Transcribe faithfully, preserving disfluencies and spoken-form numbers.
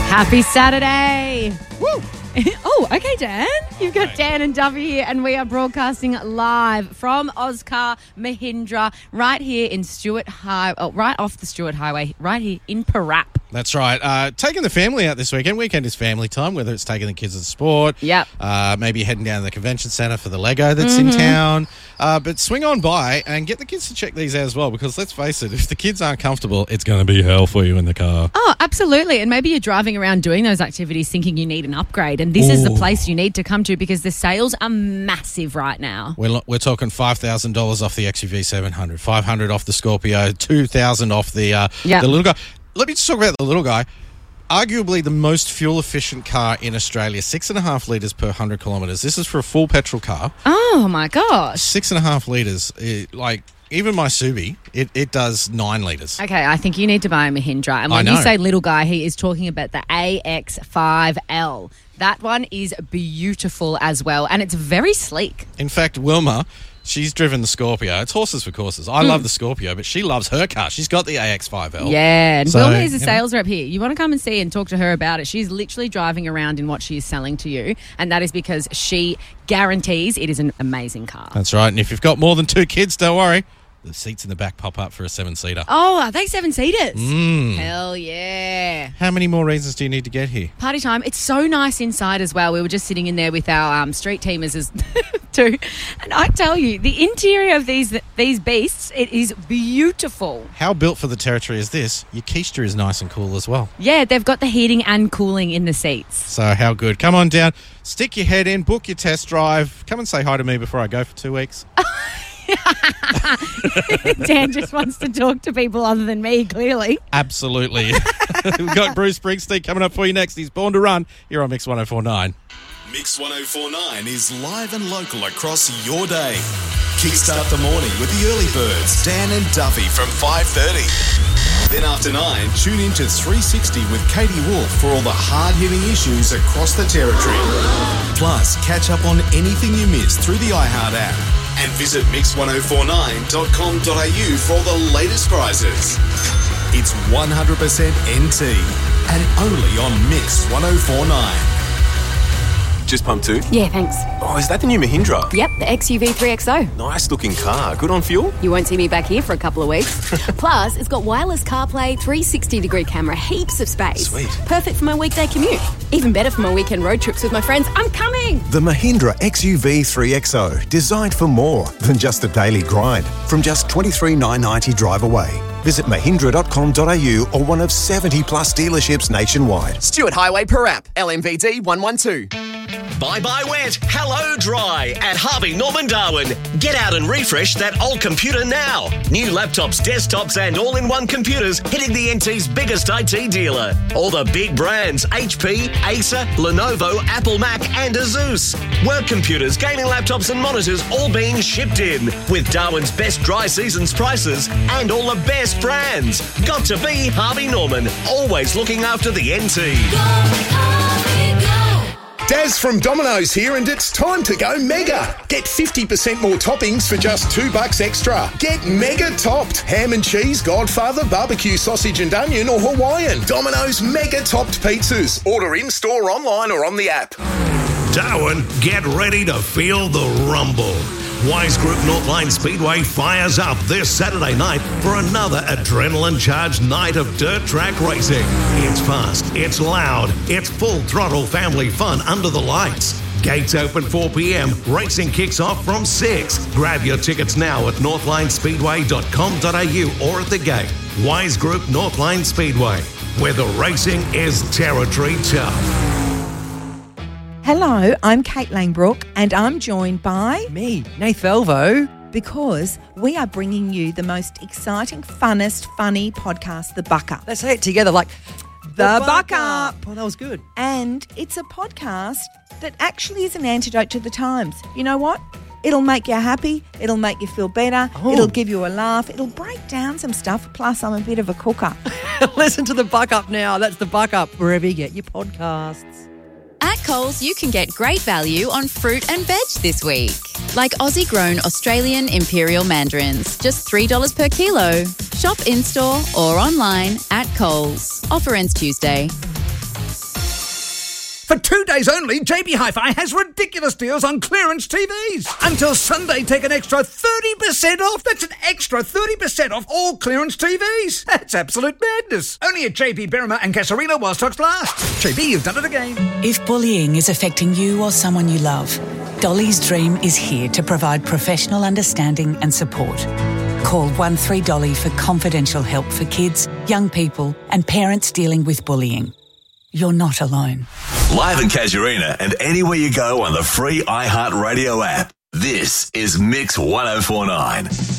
Happy Saturday. Woo. Oh, okay, Dan. You've got Dan and Duffy here, and we are broadcasting live from Oscar Mahindra right here in Stuart High, oh, right off the Stuart Highway, right here in Parap. That's right. Uh, taking the family out this weekend. Weekend is family time, whether it's taking the kids to sport. Yep. Uh, maybe heading down to the convention centre for the Lego that's Mm-hmm. in town. Uh, but swing on by and get the kids to check these out as well, because let's face it, if the kids aren't comfortable, it's going to be hell for you in the car. Oh, absolutely. And maybe you're driving around doing those activities thinking you need an upgrade, and this Ooh. is the place you need to come to because the sales are massive right now. We're, we're talking five thousand dollars off the X U V seven hundred, five hundred dollars off the Scorpio, two thousand dollars off the, uh, yep. the little guy. Let me just talk about the little guy. Arguably the most fuel-efficient car in Australia, six and a half litres per one hundred kilometres. This is for a full petrol car. Oh, my gosh. Six and a half litres. It, like, even my Subi, it, it does nine litres. Okay, I think you need to buy a Mahindra. And when you say little guy, he is talking about the A X five L. That one is beautiful as well, and it's very sleek. In fact, Wilma, she's driven the Scorpio. It's horses for courses. I mm. love the Scorpio, but she loves her car. She's got the A X five L. Yeah, and so, Wilma is a sales know. rep here. You want to come and see and talk to her about it. She's literally driving around in what she is selling to you, and that is because she guarantees it is an amazing car. That's right, and if you've got more than two kids, don't worry. The seats in the back pop up for a seven-seater. Oh, are they seven-seaters? Mm. Hell yeah. How many more reasons do you need to get here? Party time. It's so nice inside as well. We were just sitting in there with our um, street teamers as too. And I tell you, the interior of these these beasts, it is beautiful. How built for the territory is this? Your keister is nice and cool as well. Yeah, they've got the heating and cooling in the seats. So how good. Come on down, stick your head in, book your test drive. Come and say hi to me before I go for two weeks. Dan just wants to talk to people other than me, clearly. Absolutely. We've got Bruce Springsteen coming up for you next. He's Born to Run here on Mix one oh four point nine. Mix one oh four point nine is live and local across your day. Kickstart the morning with the early birds, Dan and Duffy from five thirty. Then after nine, tune in to three sixty with Katie Wolf for all the hard-hitting issues across the territory. Plus, catch up on anything you missed through the iHeart app. And visit mix one oh four nine dot com dot a u for all the latest prizes. It's one hundred percent N T and only on Mix one oh four point nine. Just pumped two? Yeah, thanks. Oh, is that the new Mahindra? Yep, the X U V three X O. Nice looking car. Good on fuel? You won't see me back here for a couple of weeks. Plus, it's got wireless CarPlay, three sixty degree camera, heaps of space. Sweet. Perfect for my weekday commute. Even better for my weekend road trips with my friends. I'm coming! The Mahindra X U V three X O, designed for more than just a daily grind. From just twenty-three thousand nine hundred ninety drive away. Visit mahindra dot com dot a u or one of seventy plus dealerships nationwide. Stuart Highway, Parap, L M V D one one two. Bye-bye wet, hello dry at Harvey Norman Darwin. Get out and refresh that old computer now. New laptops, desktops and all-in-one computers hitting the N T's biggest I T dealer. All the big brands, H P, Acer, Lenovo, Apple Mac and Asus. Work computers, gaming laptops and monitors all being shipped in. With Darwin's best dry seasons prices and all the best brands. Got to be Harvey Norman, always looking after the N T. Go, Harvey, go. Daz from Domino's here, and it's time to go mega. Get fifty percent more toppings for just two bucks extra. Get mega topped. Ham and cheese, Godfather, barbecue, sausage and onion or Hawaiian. Domino's mega topped pizzas. Order in-store, online or on the app. Darwin, get ready to feel the rumble. Wise Group Northline Speedway fires up this Saturday night for another adrenaline-charged night of dirt track racing. It's fast, it's loud, it's full throttle family fun under the lights. Gates open four p.m. Racing kicks off from six. Grab your tickets now at northline speedway dot com dot a u or at the gate. Wise Group Northline Speedway, where the racing is territory tough. Hello, I'm Kate Langbrook and I'm joined by... Me, Nath Velvo. Because we are bringing you the most exciting, funnest, funny podcast, The Buck Up. Let's say it together like... The, the Buck Up. Oh, that was good. And it's a podcast that actually is an antidote to the times. You know what? It'll make you happy. It'll make you feel better. Oh. It'll give you a laugh. It'll break down some stuff. Plus, I'm a bit of a cooker. Listen to The Buck Up now. That's The Buck Up, wherever you get your podcasts. At Coles, you can get great value on fruit and veg this week. Like Aussie-grown Australian Imperial Mandarins, just three dollars per kilo. Shop in-store or online at Coles. Offer ends Tuesday. For two days only, J B Hi-Fi has ridiculous deals on clearance T Vs. Until Sunday, take an extra thirty percent off. That's an extra thirty percent off all clearance T Vs. That's absolute madness. Only at J B Berrimer and Casarino while stocks last. J B, you've done it again. If bullying is affecting you or someone you love, Dolly's Dream is here to provide professional understanding and support. Call one three Dolly for confidential help for kids, young people and parents dealing with bullying. You're not alone. Live in Casuarina and anywhere you go on the free iHeartRadio app. This is Mix one oh four nine.